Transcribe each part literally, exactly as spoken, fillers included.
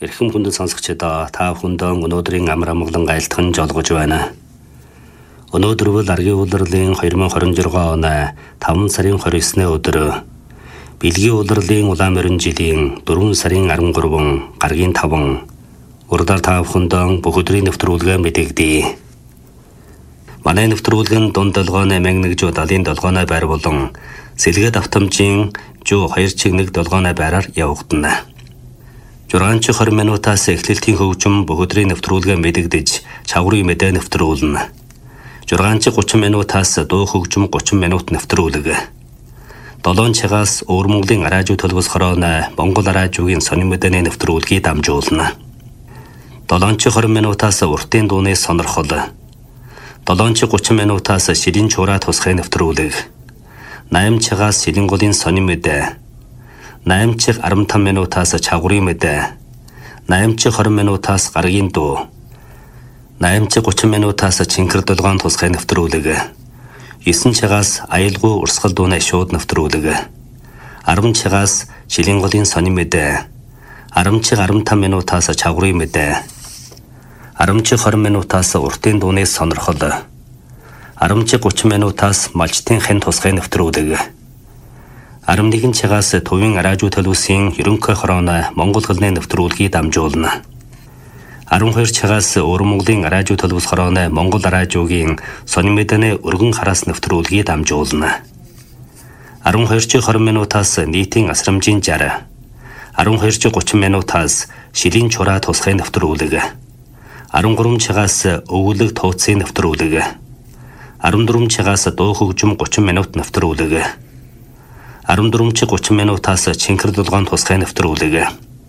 Эрхэм хүндэт сонсогчдоо та бүхэндээ өнөөдрийн амар амгалан айлтган жолгож байна. Өнөөдөр бол Аргийн улирлын две тысячи двадцать шесть оны таван сарын двадцать девятны өдөр Бэлгийн улирлын улаан морин жилийн дөрвөн сарын арван гурван гаргийн таван урдаар та бүхэндээ бүх өдрийн нэвтрүүлгээ мэдэгдэе. Манай нэвтрүүлгэн дунд долгооны мянга жуу далийн долгооны байр болон сэлгээд автомжийн жуу хоёр чиг нэг долгооны байраар явагдана. Жургаанч двадцать минутаас эхлэлтийн хөгжим бүх өдрийн нэвтрүүлгээ мэдэгдэж чаврын мэдээ нэвтрүүлнэ. Жургаанч тридцать минутаас дуу хөгжим тридцать минут нэвтрүүлэг. долоон цагаас Өвөр Монголын радио төлбөс хорооны Монгол радиогийн сонин мэдээний нэвтрүүлгийг дамжуулна. долоон двадцать минутаас уртын дууны сонирхол. долоон тридцать минутаас шилэн чураа тусгай нэвтрүүлэг. восемь цагаас шилэн голын сонин мэдээ. восемь арван таван минутаас чаврын мэдээ. восемь двадцать минутаас гаргийн дуу. восемь тридцать минутаас чинкэр долгоон тусгай нэвтрүүлэг. девять цагаас аялгүй урсгал дууны шууд нэвтрүүлэг. ten цагаас шилэн голын сонин мэдээ. ten арван таван минутаас чаврын мэдээ. ten двадцать минутаас уртын дууны сонирхол. ten тридцать минутаас малчтын хэн тусгай нэвтрүүлэг. eleven цагаас төвийн радио төлөвсийн ерөнхий хорооны Монгол хэлний нэвтрүүлгийг дамжуулна. twelve цагаас Өвөр Монголын радио төлөвс хорооны Монгол радиогийн сонин мэдээний өргөн хараас нэвтрүүлгийг дамжуулна. twelve двадцать минутаас нийтийн асрамжийн жар. twelve тридцать минутаас шилэн чураа тусгай нэвтрүүлэг. thirteen цагаас өвлөг тууцын нэвтрүүлэг. fourteen цагаас дуу хөгжим тридцать минут нэвтрүүлэг. fourteen тридцать минутаас чинкэр долгоон тусгай нэвтрүүлэг.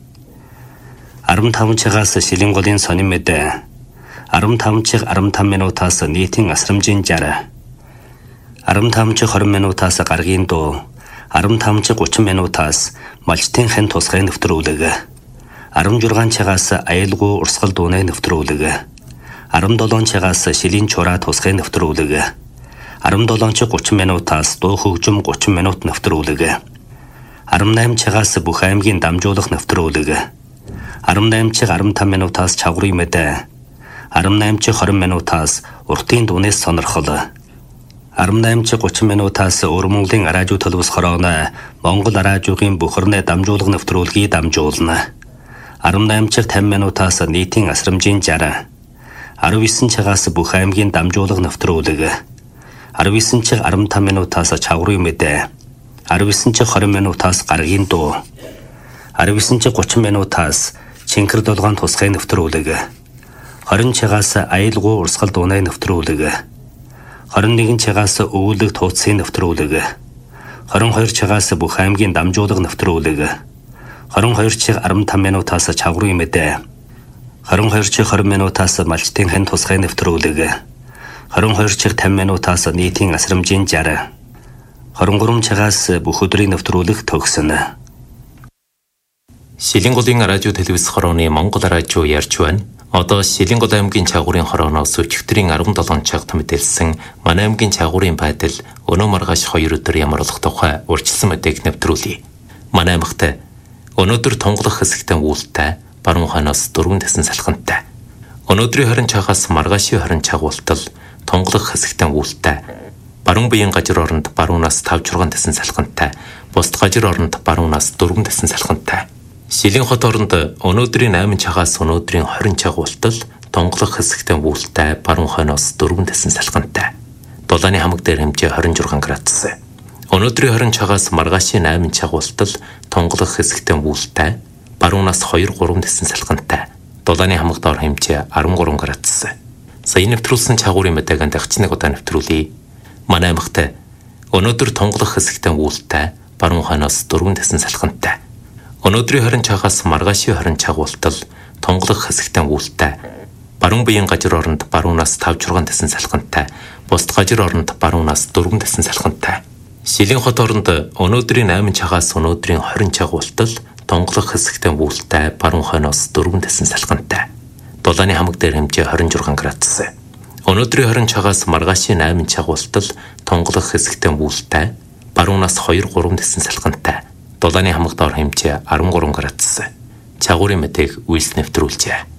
fifteen цагаас шилэн голын сонин мэдээ. fifteen арван таван минутаас нийтийн асрамжийн жар. fifteen двадцать минутаас гаргийн дуу. fifteen тридцать минутаас малчтын хэн тусгай нэвтрүүлэг. sixteen цагаас аялгүй урсгал дууны нэвтрүүлэг. seventeen цагаас шилэн чураа тусгай нэвтрүүлэг. seventeen тридцать минутаас дуу хөгжим тридцать минут нэвтрүүлэг. eighteen цагаас бүх аймгийн дамжуулах нэвтрүүлэг. eighteen арван таван минутаас чаврын мэдээ. eighteen twenty минутаас уртын дууны сонирхол. eighteen тридцать минутаас Өвөр Монголын радио төлөвс хорооны Монгол радиогийн бүхэрнээ дамжуулах нэвтрүүлгийг дамжуулна. eighteen фifty минутаас нийтийн асрамжийн жар. nineteen цагаас бүх аймгийн дамжуулах нэвтрүүлэг. nineteen арван таван минутаас чаврын мэдээ. nineteen twenty минутаас гаргийн дуу. nineteen thirty минутаас чинкэр долгоон тусгай нэвтрүүлэг. twenty цагаас аялгүй урсгал дууны нэвтрүүлэг. twenty-one цагаас өвлөг тууцын нэвтрүүлэг. twenty-two цагаас бүх аймгийн дамжуулах нэвтрүүлэг. twenty-two арван таван минутаас чаврын мэдээ. twenty-two twenty минутаас малчтын хэн тусгай нэвтрүүлэг. twenty-two фifty минутаас нийтийн асрамжийн жар. twenty-three цагаас бүх өдрийн нэвтрүүлэг төгснө. Шилэн голын радио телевиз хорооны Монгол радио ярьж байна. Одоо Шилэн гол аймгийн чагуурын хорооноос өчигдрийн seventeen цагт мэдээлсэн манай аймгийн чагуурын байдал өнөө маргааш two өдөр ямар болох тухай урьдчилсан мэдээг нэвтрүүлье. Манай аймагт өнөөдөр тунгалах хэсэгтэн үүлтэй баруун хойноос дөрвөн тэсэн салхинтай. Өнөөдрийн хорин цагаас маргаашийн хорин цаг болтол тунгалах хэсэгтэн үүлтэй баруун биеийн гажир оронд баруунаас five six тэсэн салхинтай, бусд гажир оронд баруунаас four тэсэн салхинтай. Шилэн хот оронд өнөөдрийн eight цагаас өнөөдрийн twenty цаг болтол тунгалах хэсэгтэн үүлтэй баруун хойноос four тэсэн салхинтай. Дулааны хамаг дээр хэмжээ twenty-six градус. Өнөөдрийн twenty цагаас маргаашийн eight цаг болтол тунгалах хэсэгтэн үүлтэй баруунаас two three тэсэн салхинтай. Дулааны хамаг доор хэмжээ thirteen градус. Сая нэвтрүүлсэн чагуурын мэдээг дахиж нэг удаа нэвтрүүлье. Манай аймагт өнөөдөр тунгалах хэсэгтэн үүлтэй баруун хойноос four тэсэн салхинтай. Өнөөдрийн twenty цагаас маргаашийн twenty цаг болтол тунгалах хэсэгтэн үүлтэй баруун биеийн гажир оронд баруунаас five six тэсэн салхинтай, бусд гажир оронд баруунаас four тэсэн салхинтай. Шилэн хот оронд өнөөдрийн eight цагаас өнөөдрийн twenty цаг болтол тунгалах хэсэгтэн үүлтэй баруун хойноос four тэсэн салхинтай. Дулааны хамаг дээр хэмжээ twenty-six градус. Өнөөдрийн twenty цагаас маргаашийн eight цаг болтол тунгалах хэсэгтэн үүлтэй баруунаас two three тэсэн салхинтай. Дулааны хамаг доор хэмжээ thirteen градус. чагуурын мэдээг үйлс нэвтрүүлжээ.